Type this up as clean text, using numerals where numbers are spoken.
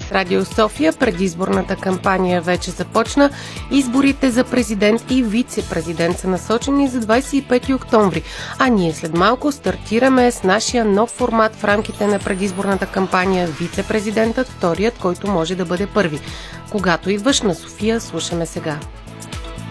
Радио София, предизборната кампания вече започна. Изборите за президент и вице-президент са насочени за 25 октомври. А ние след малко стартираме с нашия нов формат в рамките на предизборната кампания вице-президентът, вторият, който може да бъде първи. Когато идваш на София, слушаме сега.